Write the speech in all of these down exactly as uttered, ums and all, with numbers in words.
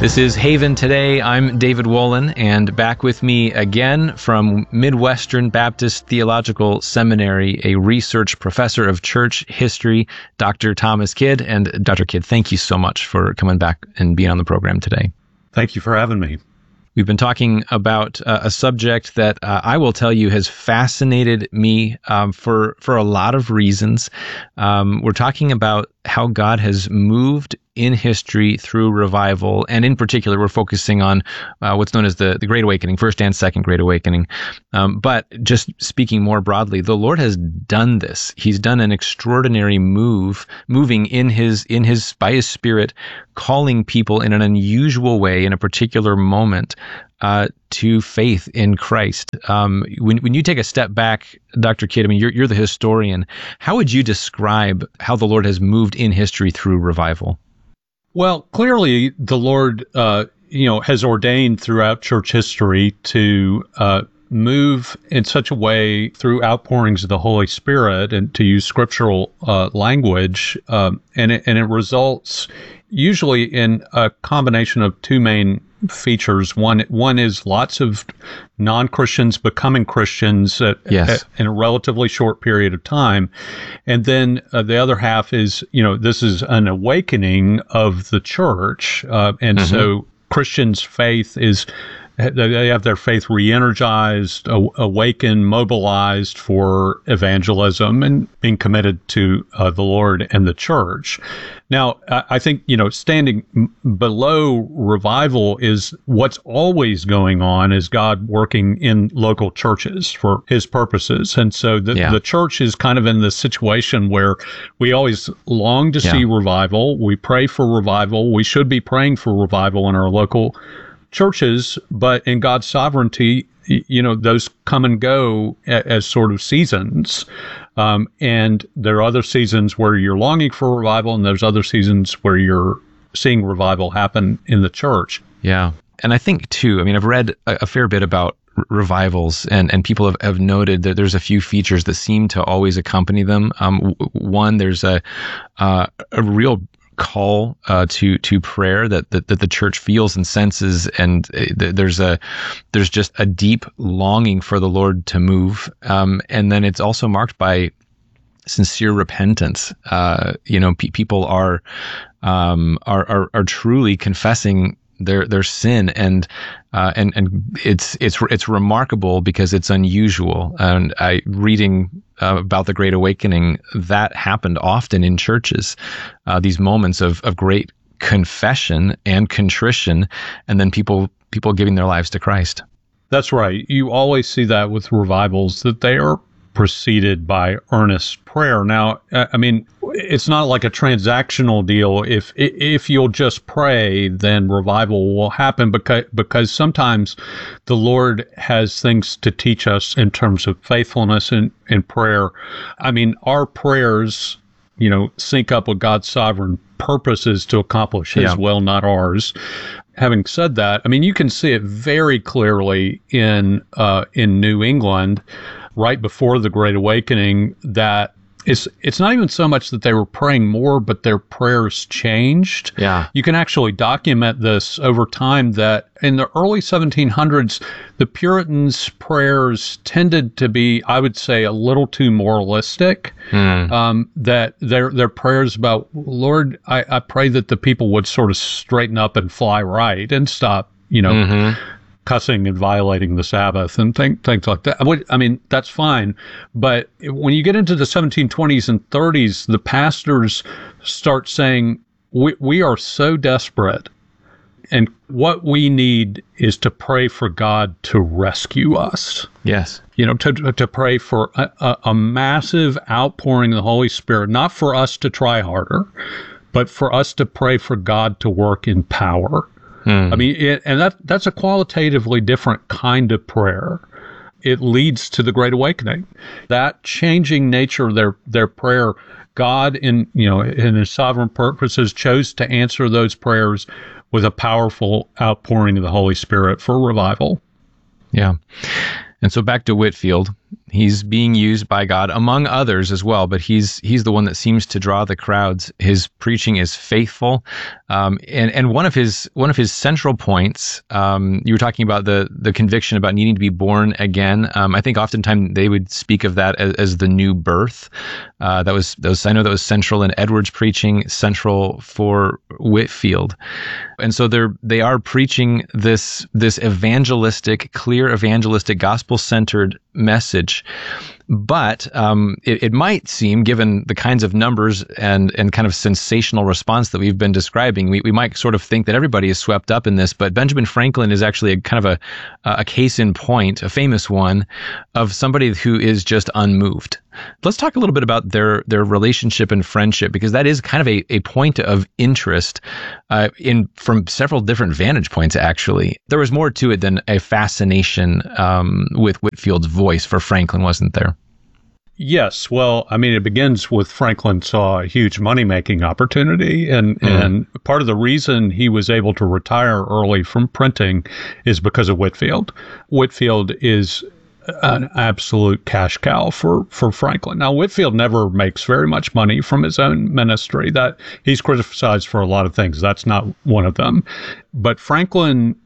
This is Haven Today. I'm David Wolin, and back with me again from Midwestern Baptist Theological Seminary, a research professor of church history, Doctor Thomas Kidd. And Doctor Kidd, thank you so much for coming back and being on the program today. Thank you for having me. We've been talking about uh, a subject that uh, I will tell you has fascinated me um, for for a lot of reasons. Um, we're talking about how God has moved in history through revival, and in particular, we're focusing on uh, what's known as the, the Great Awakening, First and Second Great Awakening. Um, but just speaking more broadly, the Lord has done this. He's done an extraordinary move, moving in his in his by His Spirit, calling people in an unusual way in a particular moment uh, to faith in Christ. Um, when when you take a step back, Doctor Kidd, I mean, you're you're the historian. How would you describe how the Lord has moved in history through revival? Well, clearly the Lord, uh, you know, has ordained throughout church history to uh, move in such a way through outpourings of the Holy Spirit, and to use scriptural uh, language, um, and it, and it results usually in a combination of two main features. One one is lots of non-Christians becoming Christians at, yes. at, in a relatively short period of time. And then uh, the other half is, you know, this is an awakening of the church. Uh, and mm-hmm. so Christians' faith is, they have their faith re-energized, awakened, mobilized for evangelism and being committed to uh, the Lord and the church. Now, I think, you know, standing below revival is what's always going on is God working in local churches for his purposes. And so the, yeah. the church is kind of in this situation where we always long to yeah. see revival. We pray for revival. We should be praying for revival in our local churches, but in God's sovereignty, you know, those come and go as, as sort of seasons. Um, and there are other seasons where you're longing for revival, and there's other seasons where you're seeing revival happen in the church. Yeah. And I think, too, I mean, I've read a, a fair bit about r- revivals, and, and people have, have noted that there's a few features that seem to always accompany them. Um, w- one, there's a, uh, a real call uh, to to prayer that, that that the church feels and senses, and uh, there's a there's just a deep longing for the Lord to move, um, and then it's also marked by sincere repentance. Uh, you know, pe- people are, um, are are are truly confessing their their sin, and uh, and and it's it's it's remarkable because it's unusual. And I reading uh, about the Great Awakening, that happened often in churches. Uh, these moments of of great confession and contrition, and then people people giving their lives to Christ. That's right. You always see that with revivals, that they are preceded by earnest prayer. Now, I mean, it's not like a transactional deal. If if you'll just pray, then revival will happen, because because sometimes the Lord has things to teach us in terms of faithfulness in, in prayer. I mean, our prayers, you know, sync up with God's sovereign purposes to accomplish His yeah. will, not ours. Having said that, I mean, you can see it very clearly in uh, in New England, right before the Great Awakening, that it's it's not even so much that they were praying more, but their prayers changed. Yeah. You can actually document this over time, that in the early seventeen hundreds, the Puritans' prayers tended to be, I would say, a little too moralistic. Mm. Um, that their their prayers about, Lord, I, I pray that the people would sort of straighten up and fly right and stop, you know, mm-hmm. cussing and violating the Sabbath and think, things like that. I mean, that's fine. But when you get into the seventeen twenties and thirties, the pastors start saying, we, we are so desperate, and what we need is to pray for God to rescue us. Yes. You know, to to pray for a, a, a massive outpouring of the Holy Spirit, not for us to try harder, but for us to pray for God to work in power. Hmm. I mean, it, and that that's a qualitatively different kind of prayer. It leads to the Great Awakening. That changing nature of their their prayer, God, in you know in His sovereign purposes, chose to answer those prayers with a powerful outpouring of the Holy Spirit for revival. Yeah. And so back to Whitefield, He's being used by God among others as well, but he's he's the one that seems to draw the crowds. His preaching is faithful, um, and and one of his one of his central points. Um, you were talking about the the conviction about needing to be born again. Um, I think oftentimes they would speak of that as, as the new birth. Uh, that was that was I know that was central in Edwards' preaching, central for Whitefield, and so they're they are preaching this this evangelistic, clear evangelistic, gospel-centered message. But um, it, it might seem, given the kinds of numbers and, and kind of sensational response that we've been describing, we, we might sort of think that everybody is swept up in this. But Benjamin Franklin is actually a kind of a, a case in point, a famous one, of somebody who is just unmoved. Let's talk a little bit about their their relationship and friendship, because that is kind of a, a point of interest uh, in from several different vantage points, actually. There was more to it than a fascination um, with Whitefield's voice for Franklin, wasn't there? Yes. Well, I mean, it begins with Franklin saw a huge money-making opportunity, and, mm. and part of the reason he was able to retire early from printing is because of Whitefield. Whitefield is an absolute cash cow for, for Franklin. Now, Whitefield never makes very much money from his own ministry. That he's criticized for a lot of things. That's not one of them. But Franklin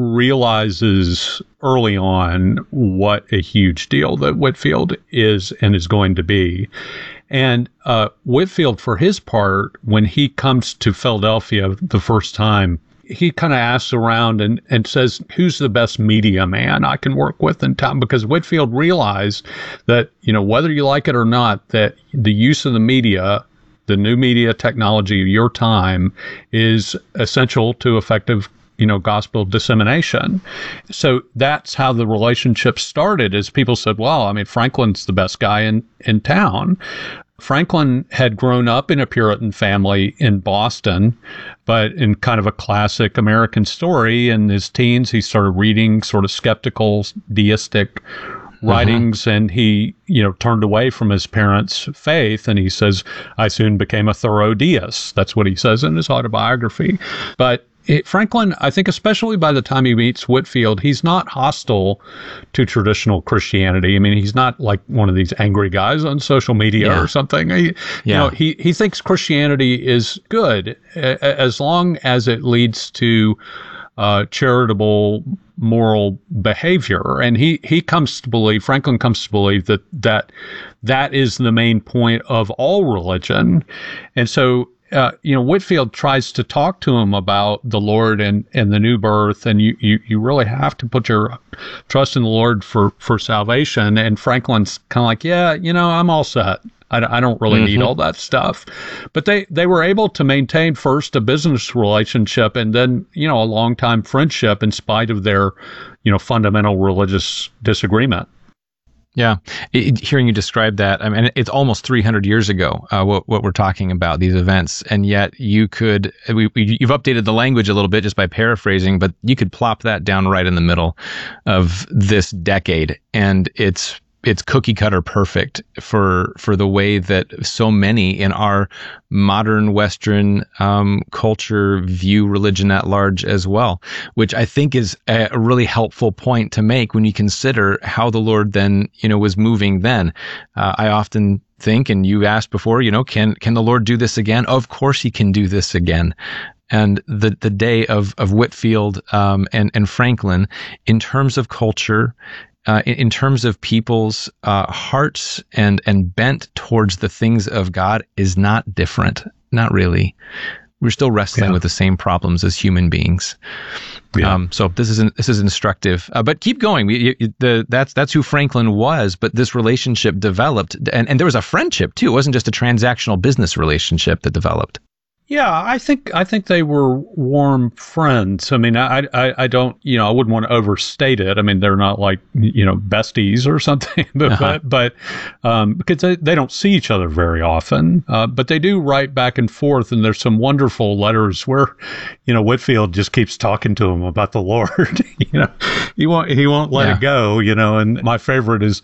realizes early on what a huge deal that Whitefield is and is going to be. And uh, Whitefield, for his part, when he comes to Philadelphia the first time, he kind of asks around and, and says, who's the best media man I can work with in town? Because Whitefield realized that, you know, whether you like it or not, that the use of the media, the new media technology of your time, is essential to effective, you know, gospel dissemination. So that's how the relationship started, is people said, well, I mean, Franklin's the best guy in, in town. Franklin had grown up in a Puritan family in Boston, but in kind of a classic American story. In his teens, he started reading sort of skeptical, deistic writings, uh-huh. and he, you know, turned away from his parents' faith. And he says, I soon became a thorough deist. That's what he says in his autobiography. But It, Franklin, I think, especially by the time he meets Whitefield, he's not hostile to traditional Christianity. I mean, he's not like one of these angry guys on social media yeah. or something. He, yeah. You know, he, he thinks Christianity is good as long as it leads to uh, charitable, moral behavior. And he, he comes to believe, Franklin comes to believe that, that that is the main point of all religion. And so, Uh, you know, Whitefield tries to talk to him about the Lord and, and the new birth, and you, you, you really have to put your trust in the Lord for, for salvation. And Franklin's kind of like, yeah, you know, I'm all set. I, I don't really mm-hmm. need all that stuff. But they, they were able to maintain first a business relationship and then, you know, a long-time friendship in spite of their, you know, fundamental religious disagreement. Yeah. It, hearing you describe that, I mean, it's almost three hundred years ago, uh, what, what we're talking about, these events. And yet you could, we, we, you've updated the language a little bit just by paraphrasing, but you could plop that down right in the middle of this decade. And it's, it's cookie cutter perfect for, for the way that so many in our modern Western um, culture view religion at large as well, which I think is a really helpful point to make when you consider how the Lord then, you know, was moving then. Uh, I often think, and you asked before, you know, can, can the Lord do this again? Of course he can do this again. And the, the day of, of Whitefield um, and, and Franklin, in terms of culture, Uh, in, in terms of people's uh, hearts and, and bent towards the things of God, is not different. Not really. We're still wrestling yeah. with the same problems as human beings. Yeah. Um, so this is this is instructive. Uh, but keep going. We, you, the, that's that's who Franklin was. But this relationship developed, and, and there was a friendship too. It wasn't just a transactional business relationship that developed. Yeah, I think I think they were warm friends. I mean, I, I, I don't, you know, I wouldn't want to overstate it. I mean, they're not like, you know, besties or something, but uh-huh. but, but um, because they, they don't see each other very often. Uh, but they do write back and forth, and there's some wonderful letters where, you know, Whitefield just keeps talking to him about the Lord. you know, he won't he won't let yeah. it go. You know, and my favorite is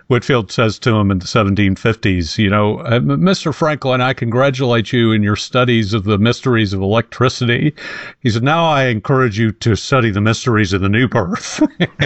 Whitefield says to him in the seventeen fifties, you know, Mister Franklin, I congratulate you in your studies of the mysteries of electricity. He said, now I encourage you to study the mysteries of the new birth.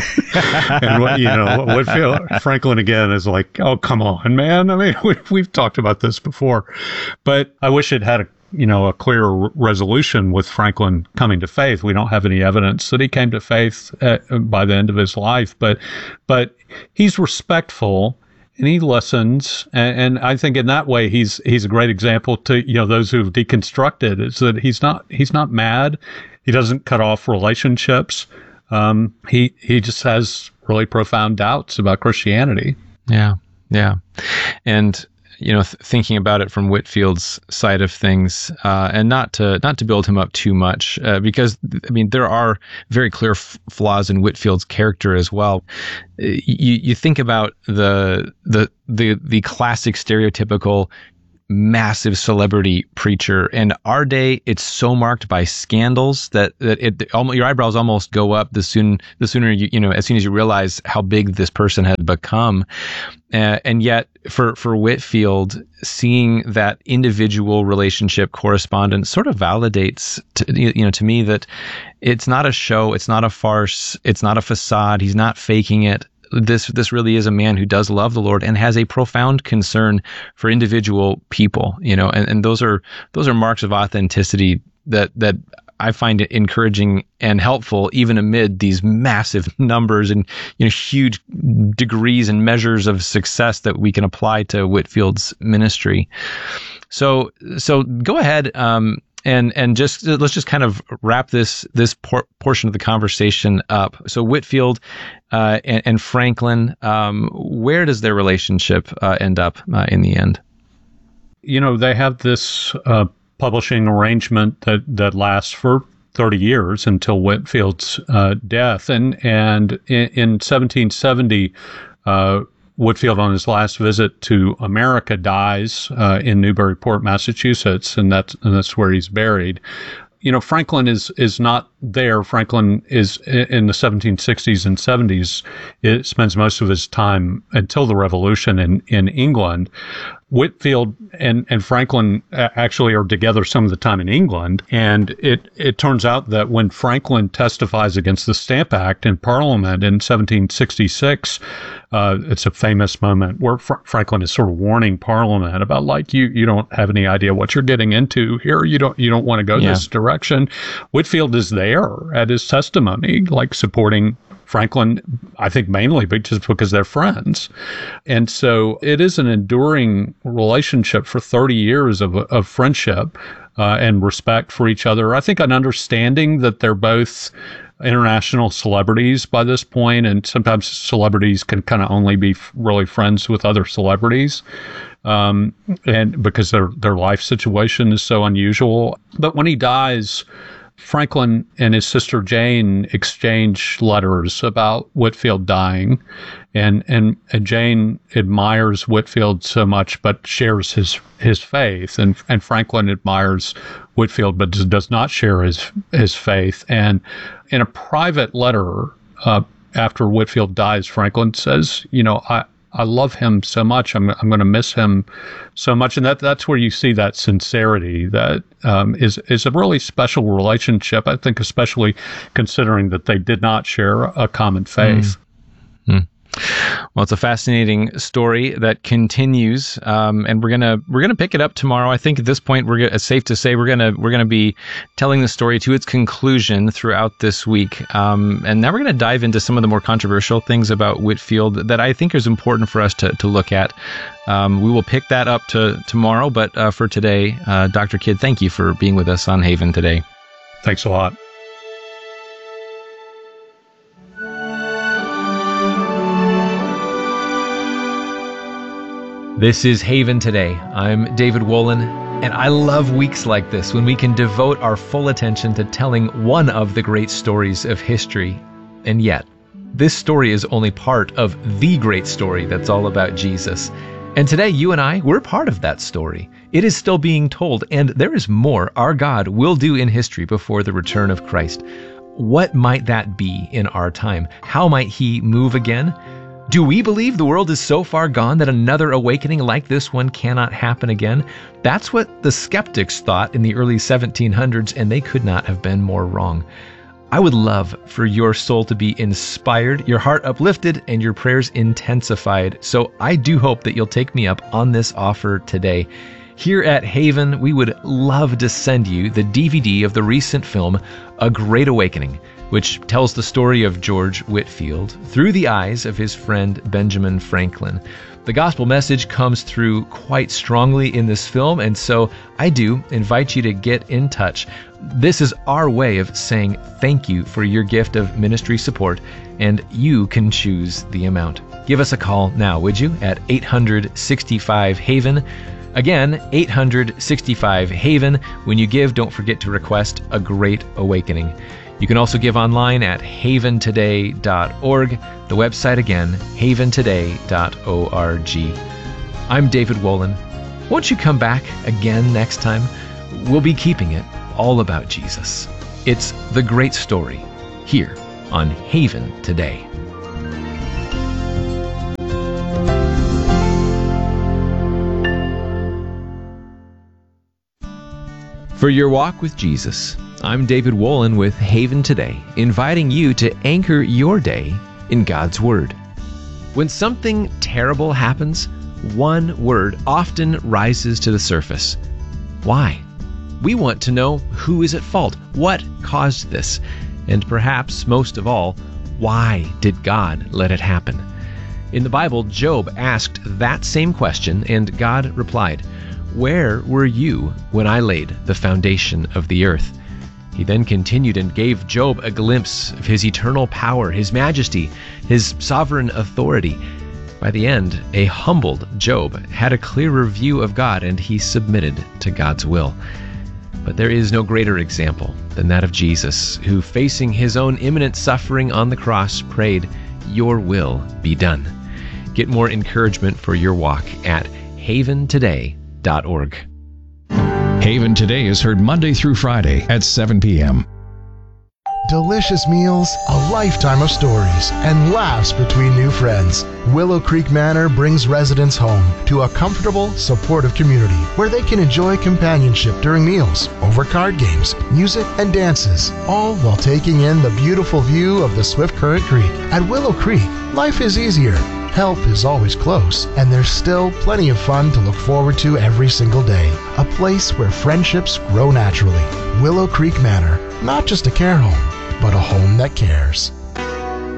And, you know, Whitefield, Franklin again is like, oh, come on, man. I mean, we, we've talked about this before, but I wish it had a you know, a clear resolution with Franklin coming to faith. We don't have any evidence that he came to faith at, by the end of his life, but, but he's respectful and he listens. And, and I think in that way, he's, he's a great example to, you know, those who've deconstructed is that he's not, he's not mad. He doesn't cut off relationships. Um, he, he just has really profound doubts about Christianity. Yeah. Yeah. And, you know, th- thinking about it from Whitefield's side of things, uh, and not to not to build him up too much, uh, because I mean there are very clear f- flaws in Whitefield's character as well. You you think about the the the the classic stereotypical massive celebrity preacher. In our day, it's so marked by scandals that that it almost, your eyebrows almost go up the soon the sooner you you know as soon as you realize how big this person had become. Uh, and yet, for for Whitefield, seeing that individual relationship correspondence sort of validates, to, you know, to me that it's not a show, it's not a farce, it's not a facade. He's not faking it. This this really is a man who does love the Lord and has a profound concern for individual people. You know, and, and those are those are marks of authenticity that that. I find it encouraging and helpful, even amid these massive numbers and you know huge degrees and measures of success that we can apply to Whitefield's ministry. So, so go ahead um, and and just let's just kind of wrap this this por- portion of the conversation up. So Whitefield uh, and, and Franklin, um, where does their relationship uh, end up uh, in the end? You know, they have this. Uh, publishing arrangement that, that lasts for thirty years until Whitefield's uh, death. And and in, in seventeen seventy, uh, Whitefield, on his last visit to America, dies uh, in Newburyport, Massachusetts, and that's, and that's where he's buried. You know, Franklin is is not there. Franklin is in the seventeen sixties and seventies. It spends most of his time until the Revolution in, in England. Whitefield and, and Franklin actually are together some of the time in England. And it, it turns out that when Franklin testifies against the Stamp Act in Parliament in seventeen sixty-six, uh, it's a famous moment where Fr- Franklin is sort of warning Parliament about, like, you, you don't have any idea what you're getting into here. You don't, you don't want to go yeah. this direction. Whitefield is there at his testimony, like supporting Franklin, I think mainly just because they're friends. And so it is an enduring relationship for thirty years of, of friendship uh, and respect for each other. I think an understanding that they're both international celebrities by this point, and sometimes celebrities can kind of only be really friends with other celebrities. Um, and because their, their life situation is so unusual. But when he dies, Franklin and his sister Jane exchange letters about Whitefield dying, and, and and Jane admires Whitefield so much, but shares his his faith, and and Franklin admires Whitefield, but does, does not share his his faith. And in a private letter uh, after Whitefield dies, Franklin says, "You know, I." I love him so much. I'm I'm going to miss him so much, and that that's where you see that sincerity that um, is is a really special relationship. I think, especially considering that they did not share a common faith. Mm. Mm. Well, it's a fascinating story that continues, um, and we're gonna we're gonna pick it up tomorrow. I think at this point, we're it's safe to say we're gonna we're gonna be telling the story to its conclusion throughout this week. Um, and now we're gonna dive into some of the more controversial things about Whitefield that I think is important for us to to look at. Um, we will pick that up to tomorrow, but uh, for today, uh, Doctor Kidd, thank you for being with us on Haven today. Thanks a lot. This is Haven Today. I'm David Wolin, and I love weeks like this when we can devote our full attention to telling one of the great stories of history. And yet, this story is only part of the great story that's all about Jesus. And today, you and I, we're part of that story. It is still being told, and there is more our God will do in history before the return of Christ. What might that be in our time? How might He move again? Do we believe the world is so far gone that another awakening like this one cannot happen again? That's what the skeptics thought in the early seventeen hundreds, and they could not have been more wrong. I would love for your soul to be inspired, your heart uplifted, and your prayers intensified. So I do hope that you'll take me up on this offer today. Here at Haven, we would love to send you the D V D of the recent film, A Great Awakening, which tells the story of George Whitefield through the eyes of his friend Benjamin Franklin. The gospel message comes through quite strongly in this film, and so I do invite you to get in touch. This is our way of saying thank you for your gift of ministry support, and you can choose the amount. Give us a call now, would you, at eight hundred sixty-five Haven. Again, eight hundred sixty-five Haven. When you give, don't forget to request A Great Awakening. You can also give online at haven today dot org. The website again, haven today dot org. I'm David Wolin. Won't you come back again next time? We'll be keeping it all about Jesus. It's the great story here on Haven Today. For your walk with Jesus, I'm David Wolin with Haven Today, inviting you to anchor your day in God's Word. When something terrible happens, one word often rises to the surface. Why? We want to know who is at fault, what caused this, and perhaps most of all, why did God let it happen? In the Bible, Job asked that same question, and God replied, "Where were you when I laid the foundation of the earth?" He then continued and gave Job a glimpse of his eternal power, his majesty, his sovereign authority. By the end, a humbled Job had a clearer view of God, and he submitted to God's will. But there is no greater example than that of Jesus, who, facing his own imminent suffering on the cross, prayed, "Your will be done." Get more encouragement for your walk at haven today dot org. Haven Today is heard Monday through Friday at seven p.m. Delicious meals, a lifetime of stories, and laughs between new friends. Willow Creek Manor brings residents home to a comfortable, supportive community where they can enjoy companionship during meals, over card games, music, and dances, all while taking in the beautiful view of the Swift Current Creek. At Willow Creek, life is easier. Help is always close, and there's still plenty of fun to look forward to every single day. A place where friendships grow naturally. Willow Creek Manor, not just a care home, but a home that cares.